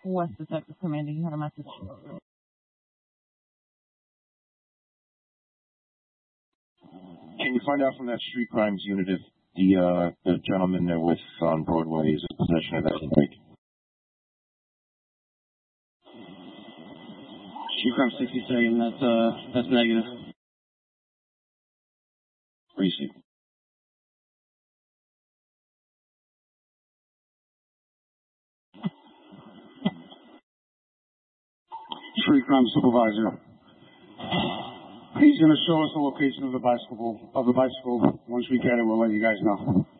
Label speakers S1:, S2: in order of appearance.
S1: West Detective Commander, you had a message.
S2: Can you find out from that street crimes unit if the gentleman they're with on Broadway is in possession of that bike?
S3: Street crime 60 saying that's negative.
S2: Precinct.
S3: Street crime supervisor. He's going to show us the location of the bicycle. Once we get it, we'll let you guys know.